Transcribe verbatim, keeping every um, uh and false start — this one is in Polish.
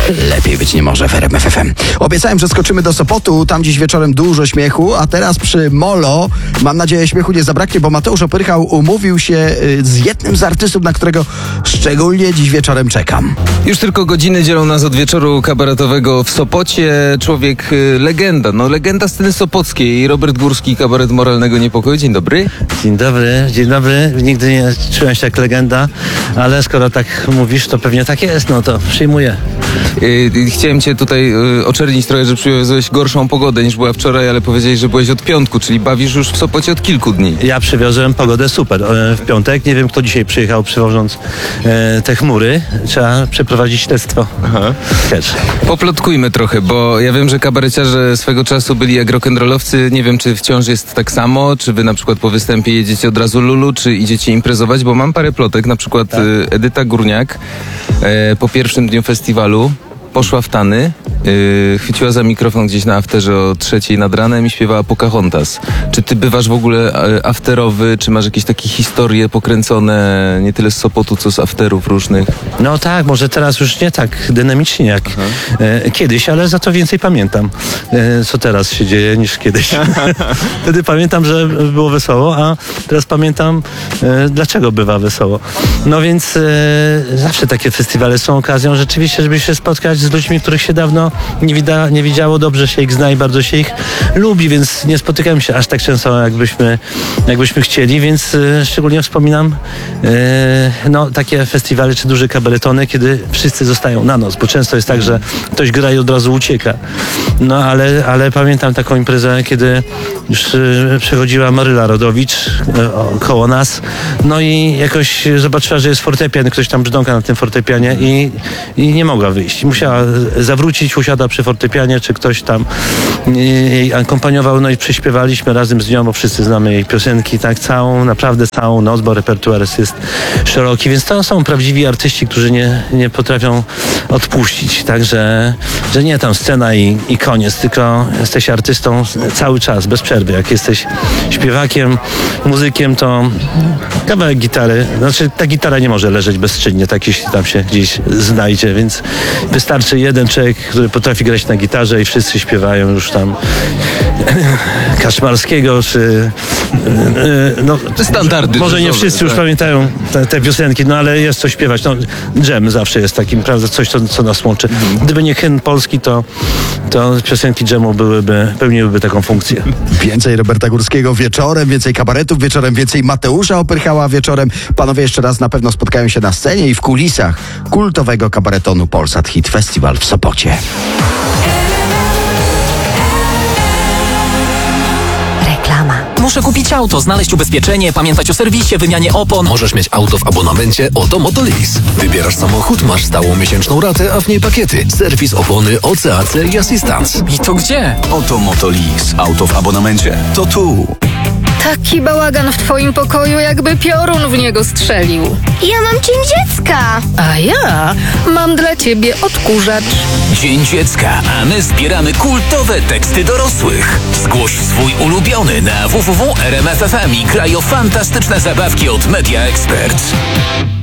Lepiej być nie może w R M F F M. Obiecałem, że skoczymy do Sopotu, tam dziś wieczorem dużo śmiechu, a teraz przy Molo, mam nadzieję, śmiechu nie zabraknie, bo Mateusz Opyrchał umówił się z jednym z artystów, na którego szczególnie dziś wieczorem czekam. Już tylko godziny dzielą nas od wieczoru kabaretowego w Sopocie. Człowiek legenda, no legenda sceny sopockiej. Robert Górski, kabaret Moralnego Niepokoju. Dzień dobry. Dzień dobry, dzień dobry. Nigdy nie czułem się jak legenda, ale skoro tak mówisz, to pewnie tak jest, no to przyjmuję. Yy, chciałem cię tutaj yy, oczernić trochę, że przywiozłeś gorszą pogodę niż była wczoraj, ale powiedziałeś, że byłeś od piątku, czyli bawisz już w Sopocie od kilku dni. Ja przywiozłem pogodę super e, w piątek. Nie wiem, kto dzisiaj przyjechał przywożąc e, te chmury. Trzeba przeprowadzić śledztwo. Aha. Też. Poplotkujmy trochę, bo ja wiem, że kabareciarze swego czasu byli jak rock'n'rollowcy. Nie wiem, czy wciąż jest tak samo, czy wy na przykład po występie jedziecie od razu lulu, czy idziecie imprezować, bo mam parę plotek, na przykład tak. Edyta Górniak e, po pierwszym dniu festiwalu poszła w tany, yy, chwyciła za mikrofon gdzieś na afterze o trzeciej nad ranem i śpiewała Pocahontas. Czy ty bywasz w ogóle afterowy, czy masz jakieś takie historie pokręcone nie tyle z Sopotu, co z afterów różnych? No tak, może teraz już nie tak dynamicznie jak e, kiedyś, ale za to więcej pamiętam, e, co teraz się dzieje niż kiedyś. Wtedy pamiętam, że było wesoło, a teraz pamiętam, e, dlaczego bywa wesoło. No więc e, zawsze takie festiwale są okazją rzeczywiście, żeby się spotkać z ludźmi, których się dawno nie, wida, nie widziało, dobrze się ich zna i bardzo się ich lubi, więc nie spotykamy się aż tak często, jakbyśmy, jakbyśmy chcieli, więc e, szczególnie wspominam e, no, takie festiwale czy duże kabaretony, kiedy wszyscy zostają na noc, bo często jest tak, że ktoś gra i od razu ucieka. No ale, ale pamiętam taką imprezę, kiedy już e, przechodziła Maryla Rodowicz e, o, koło nas, no i jakoś zobaczyła, że jest fortepian, ktoś tam brzdąka na tym fortepianie i, i nie mogła wyjść. Musiała zawrócić, usiada przy fortepianie, czy ktoś tam jej akompaniował, no i prześpiewaliśmy razem z nią, bo wszyscy znamy jej piosenki, tak, całą, naprawdę całą noc, bo repertuar jest szeroki, więc to są prawdziwi artyści, którzy nie, nie potrafią odpuścić, także, że nie tam scena i, i koniec, tylko jesteś artystą cały czas, bez przerwy. Jak jesteś śpiewakiem, muzykiem, to kawałek gitary, znaczy ta gitara nie może leżeć bezczynnie, tak jeśli tam się gdzieś znajdzie, więc wystarczy jeden człowiek, który potrafi grać na gitarze i wszyscy śpiewają już tam Kaczmarskiego, czy no, te standardy. Może nie wszyscy już tak pamiętają te, te piosenki, no ale jest co śpiewać. No, dżem zawsze jest takim, prawda, coś, co, co nas łączy. Mhm. Gdyby nie hymn polski, to, to piosenki dżemu byłyby, pełniłyby taką funkcję. Więcej Roberta Górskiego wieczorem, więcej kabaretów wieczorem, więcej Mateusza Opyrchała wieczorem. Panowie jeszcze raz na pewno spotkają się na scenie i w kulisach kultowego kabaretonu Polsat Hit Festival w Sopocie. Reklama. Muszę kupić auto, znaleźć ubezpieczenie, pamiętać o serwisie, wymianie opon. Możesz mieć auto w abonamencie Oto Motolease. Wybierasz samochód, masz stałą miesięczną ratę, a w niej pakiety. Serwis, opony, O C A C i asystans. I to gdzie? Oto Motolease. Auto w abonamencie. To tu. Taki bałagan w twoim pokoju, jakby piorun w niego strzelił. Ja mam Dzień Dziecka. A ja mam dla ciebie odkurzacz. Dzień Dziecka, a my zbieramy kultowe teksty dorosłych. Zgłoś swój ulubiony na w w w kropka r m f f m i graj o fantastyczne zabawki od Media Expert.